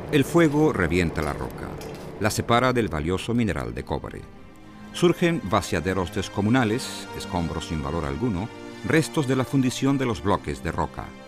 El fuego revienta la roca, la separa del valioso mineral de cobre. Surgen vaciaderos descomunales, escombros sin valor alguno, restos de la fundición de los bloques de roca.